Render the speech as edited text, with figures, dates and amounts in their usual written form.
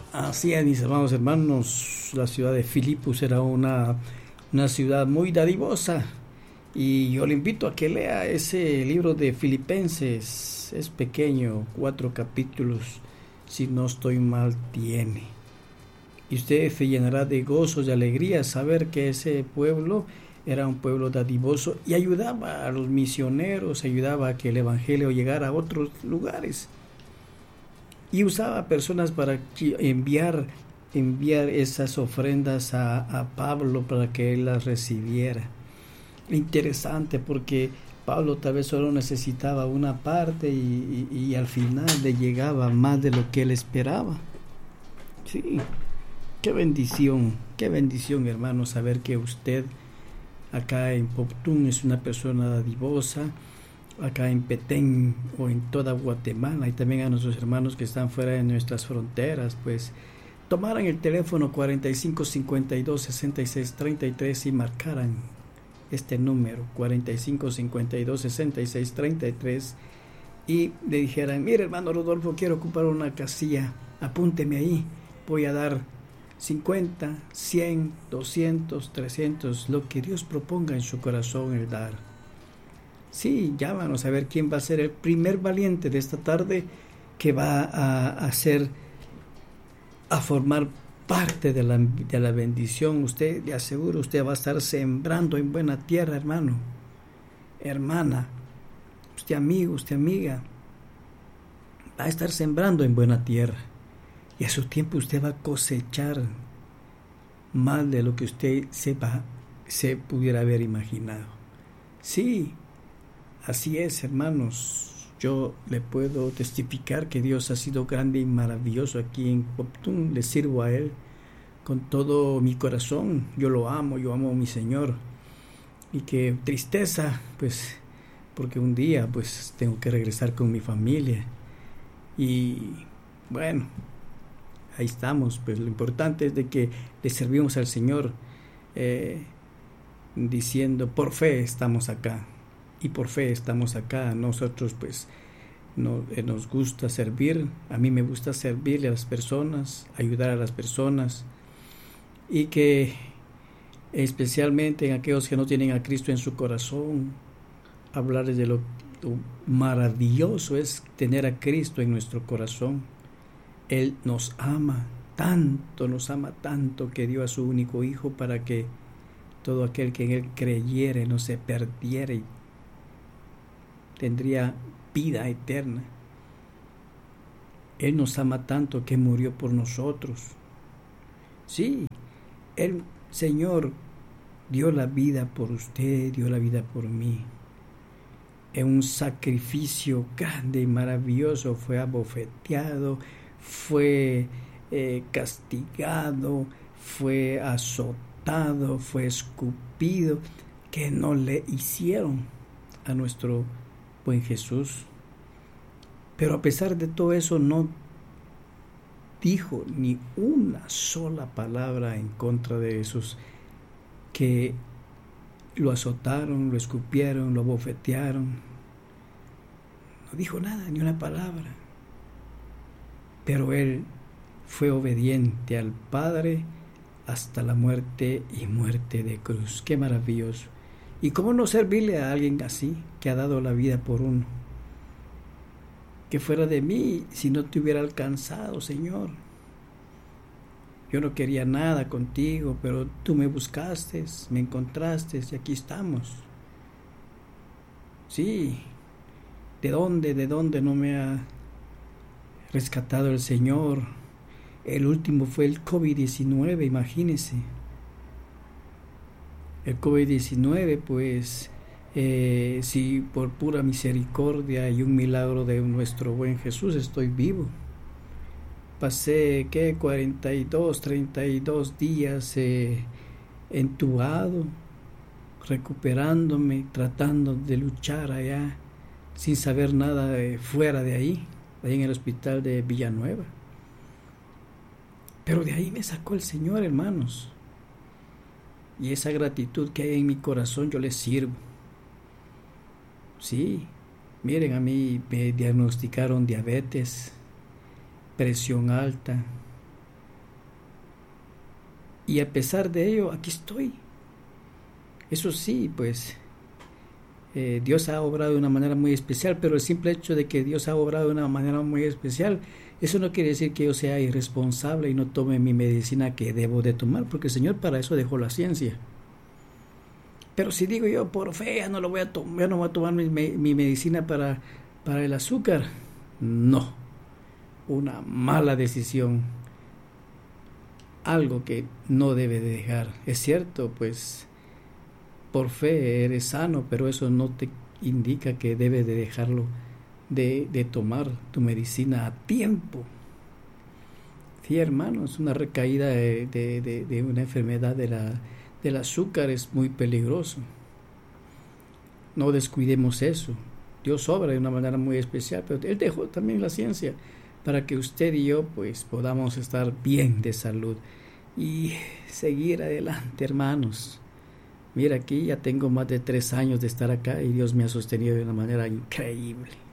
Así es, mis hermanos, la ciudad de Filipos era una ciudad muy dadivosa y yo le invito a que lea ese libro de Filipenses, es pequeño, 4 capítulos, si no estoy mal tiene. Y usted se llenará de gozos y alegría saber que ese pueblo era un pueblo dadivoso y ayudaba a los misioneros, ayudaba a que el evangelio llegara a otros lugares. Y usaba personas para enviar esas ofrendas a Pablo para que él las recibiera. Interesante porque Pablo tal vez solo necesitaba una parte y al final le llegaba más de lo que él esperaba. Sí, qué bendición, hermano, saber que usted acá en Poptún es una persona dadivosa, acá en Petén o en toda Guatemala, y también a nuestros hermanos que están fuera de nuestras fronteras, pues tomaran el teléfono 45 52 66 33 y marcaran este número 45 52 66 33 y le dijeran: mire, hermano Rodolfo, quiero ocupar una casilla, apúnteme ahí, voy a dar 50, 100, 200, 300, lo que Dios proponga en su corazón el dar. Sí, llámanos a ver quién va a ser el primer valiente de esta tarde que va a formar parte de la bendición. Usted, le aseguro, usted va a estar sembrando en buena tierra, hermano, hermana, usted amigo, usted amiga, va a estar sembrando en buena tierra y a su tiempo usted va a cosechar más de lo que usted se pudiera haber imaginado. Sí, así es, hermanos. Yo le puedo testificar que Dios ha sido grande y maravilloso aquí en Poptún. Le sirvo a Él con todo mi corazón. Yo lo amo, yo amo a mi Señor. Y qué tristeza, pues, porque un día, pues, tengo que regresar con mi familia. Y bueno, ahí estamos. Pues lo importante es de que le servimos al Señor diciendo: por fe estamos acá. Y por fe estamos acá. Nosotros pues nos gusta servir. A mí me gusta servirle a las personas, ayudar a las personas, y que especialmente en aquellos que no tienen a Cristo en su corazón, hablarles de lo maravilloso es tener a Cristo en nuestro corazón. Él nos ama tanto que dio a su único Hijo para que todo aquel que en Él creyere no se perdiera y tendría vida eterna. Él nos ama tanto que murió por nosotros. Sí, el Señor dio la vida por usted, dio la vida por mí. En un sacrificio grande y maravilloso fue abofeteado, fue castigado, fue azotado, fue escupido, que no le hicieron a nuestro buen Jesús. Pero a pesar de todo eso no dijo ni una sola palabra en contra de esos que lo azotaron, lo escupieron, lo abofetearon. No dijo nada, ni una palabra. Pero Él fue obediente al Padre hasta la muerte y muerte de cruz. Qué maravilloso. ¿Y cómo no servirle a alguien así, que ha dado la vida por uno? Que fuera de mí si no te hubiera alcanzado, Señor. Yo no quería nada contigo, pero tú me buscaste, me encontraste y aquí estamos. Sí, ¿de dónde no me ha rescatado el Señor? El último fue el COVID-19, imagínense. El COVID-19, pues, si por pura misericordia y un milagro de nuestro buen Jesús estoy vivo. Pasé, 42, 32 días entubado, recuperándome, tratando de luchar allá, sin saber nada fuera de ahí en el hospital de Villanueva. Pero de ahí me sacó el Señor, hermanos. Y esa gratitud que hay en mi corazón, yo les sirvo. Sí, miren, a mí me diagnosticaron diabetes, presión alta, Y a pesar de ello, aquí estoy. Eso sí, pues Dios ha obrado de una manera muy especial, pero el simple hecho de que Dios ha obrado de una manera muy especial, eso no quiere decir que yo sea irresponsable y no tome mi medicina que debo de tomar, porque el Señor para eso dejó la ciencia. Pero si digo yo, por fe, ya no lo voy a tomar, ya no voy a tomar mi medicina para el azúcar, no, una mala decisión, algo que no debe de dejar. Es cierto, pues por fe eres sano, pero eso no te indica que debes de dejarlo de tomar tu medicina a tiempo. Sí, hermano, es una recaída de una enfermedad del azúcar, es muy peligroso. No descuidemos eso. Dios obra de una manera muy especial, pero Él dejó también la ciencia para que usted y yo pues podamos estar bien de salud y seguir adelante, hermanos. Mira, aquí ya tengo más de 3 años de estar acá y Dios me ha sostenido de una manera increíble.